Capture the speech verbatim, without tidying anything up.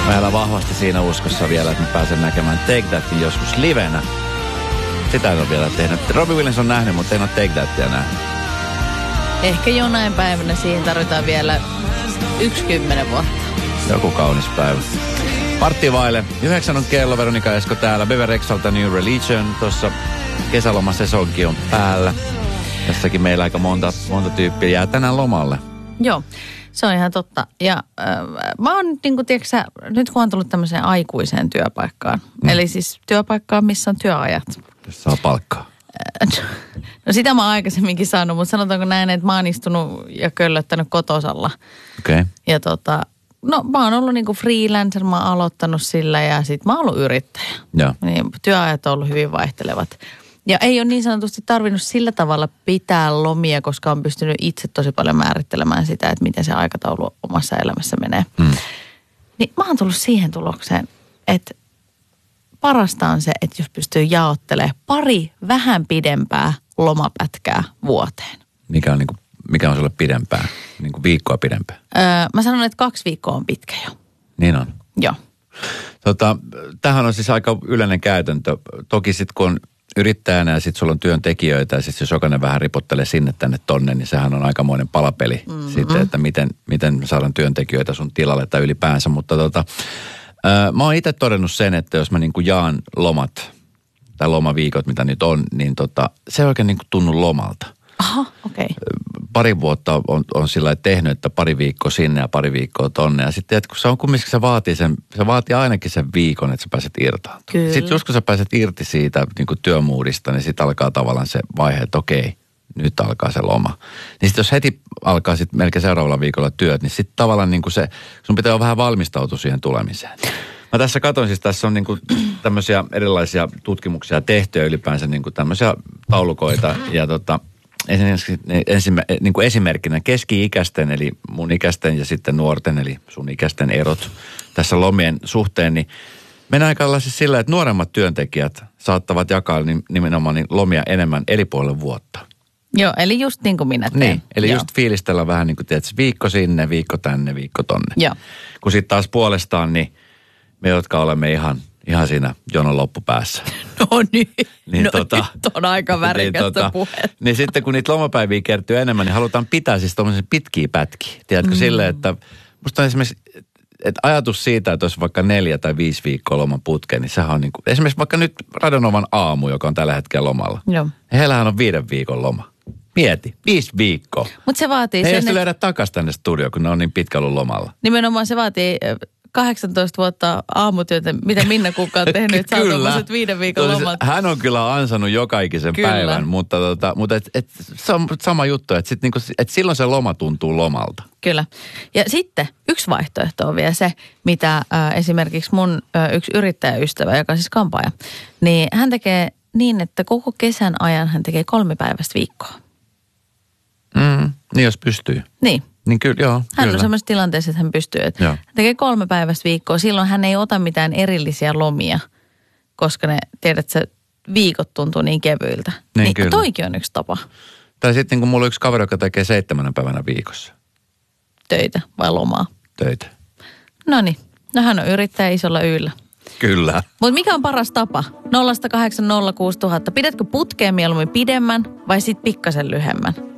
Mä elän vahvasti siinä uskossa vielä, että mä pääsen näkemään Take Thatin joskus livenä. Sitä en ole vielä tehnyt. Robbie Williams on nähnyt, mutta en ole Take Thatia nähnyt. Ehkä jonain päivänä siihen tarvitaan vielä yksi kymmenen vuotta. Joku kaunis päivä. Partti vaille. Yhdeksän on kello, Veronika Esko täällä. Bebe Rexhalta New Religion. Tuossa kesälomasesonki on päällä. Tässäkin meillä aika monta, monta tyyppiä jää tänään lomalle. Joo, se on ihan totta. Ja äh, mä oon niin kuin, tiedätkö, nyt kun on tullut tämmöiseen aikuiseen työpaikkaan. Mm. Eli siis työpaikkaan, missä on työajat. Jos saa palkkaa. No sitä mä oon aikaisemminkin saanut, mutta sanotaanko näin, että mä oon istunut ja köllöttänyt kotosalla. Okei. Okay. Ja tota, no mä oon ollut niinku freelancer, mä oon aloittanut sillä ja sit mä oon ollut yrittäjä. Joo. Niin työajat on ollut hyvin vaihtelevat. Ja ei ole niin sanotusti tarvinnut sillä tavalla pitää lomia, koska on pystynyt itse tosi paljon määrittelemään sitä, että miten se aikataulu omassa elämässä menee. Mm. Niin mä oon tullut siihen tulokseen, että parasta on se, että jos pystyy jaottelemaan pari vähän pidempää lomapätkää vuoteen. Mikä on, niin kuin, mikä on sulle pidempää? Niin kuin viikkoa pidempää? Öö, mä sanon, että kaksi viikkoa on pitkä jo. Niin on. Joo. Tota, tämähän on siis aika yleinen käytäntö. Toki sitten kun on yrittäjänä ja sitten sulla on työntekijöitä ja sitten jos jokainen vähän ripottelee sinne tänne tonne, niin sehän on aikamoinen palapeli mm-hmm. sitten, että miten, miten saadaan työntekijöitä sun tilalle tai ylipäänsä. Mutta tota, ää, mä oon itse todennut sen, että jos mä niinku jaan lomat tai lomaviikot, mitä nyt on, niin tota, se ei oikein niinku tunnu lomalta. Aha, okei. Okay. Pari vuotta on, on sillä lailla tehnyt, että pari viikkoa sinne ja pari viikkoa tonne. Ja sitten, että kun se on kumminkin, se vaatii sen, se vaatii ainakin sen viikon, että sä pääset irtaantumaan. Kyllä. Sitten just kun sä pääset irti siitä niin kuin työmuudista, niin sitten alkaa tavallaan se vaihe, että okei, nyt alkaa se loma. Niin sitten jos heti alkaa sitten melkein seuraavalla viikolla työt, niin sitten tavallaan niin kuin se, sun pitää jo vähän valmistautua siihen tulemiseen. Mä tässä katsoin, siis tässä on niin kuin tämmöisiä erilaisia tutkimuksia tehty ja ylipäänsä niin kuin tämmöisiä taulukoita ja tota, Ensimmä, niin kuin esimerkkinä keski-ikäisten, eli mun ikäisten ja sitten nuorten, eli sun ikäisten erot tässä lomien suhteen, niin mennään aika siis sillä, että nuoremmat työntekijät saattavat jakaa nimenomaan niin lomia enemmän eri puolille vuotta. Joo, eli just niin kuin minä teen. Niin, eli Joo. just fiilistellä vähän niin kuin tiedät, viikko sinne, viikko tänne, viikko tonne. Joo. Kun sitten taas puolestaan, niin me, jotka olemme ihan... Ihan siinä jonon loppupäässä. No niin, niin no tota, nyt on aika värikästä niin, tota, puhetta. Niin sitten kun niitä lomapäiviä kertyy enemmän, niin halutaan pitää siis tommoisen pitkiä pätkiä. Tiedätkö mm. silleen, että musta on esimerkiksi, että ajatus siitä, että olisi vaikka neljä tai viisi viikkoa loman putkeen, niin sehän on niin kuin, esimerkiksi vaikka nyt Radonovan aamu, joka on tällä hetkellä lomalla. Joo. Heillähän on viiden viikon loma. Mieti, viisi viikkoa. Mutta se vaatii he sen, ei että... löydä takaisin tänne studioon, kun ne on niin pitkä ollut lomalla. Nimenomaan se vaatii... kahdeksantoista vuotta aamutyötä, mitä Minna Kukka on tehnyt, että saa tuollaiset viiden viikon lomat. Hän on kyllä ansannut joka ikisen kyllä. päivän, mutta, tota, mutta et, et, se on sama juttu, että, sit niinku, et silloin se loma tuntuu lomalta. Kyllä. Ja sitten yksi vaihtoehto on vielä se, mitä äh, esimerkiksi mun äh, yksi yrittäjäystävä, joka on siis kampaaja, niin hän tekee niin, että koko kesän ajan hän tekee kolme päivästä viikkoa. Mm, niin jos pystyy. Niin. Niin kyllä, joo. Hän kyllä. on semmoisessa tilanteessa, että hän pystyy. Että hän tekee kolme päivästä viikkoa. Silloin hän ei ota mitään erillisiä lomia, koska ne, tiedätkö, viikot tuntuu niin kevyiltä. Niin, niin kyllä. Toikin on yksi tapa. Tai sitten niin kun mulla on yksi kaveri, joka tekee seitsemänä päivänä viikossa. Töitä vai lomaa? Töitä. No niin. No hän on yrittäjä isolla yllä. Kyllä. Mutta mikä on paras tapa? nolla kahdeksan nolla kuusi tuhatta. Pidätkö putkeen mieluummin pidemmän vai sit pikkasen lyhemmän?